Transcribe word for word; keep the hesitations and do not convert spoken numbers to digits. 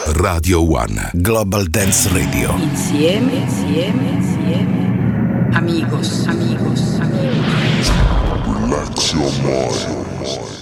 Radio One. Global Dance Radio. Insieme, insieme, insieme. Amigos, amigos, amigos. Relax your mind.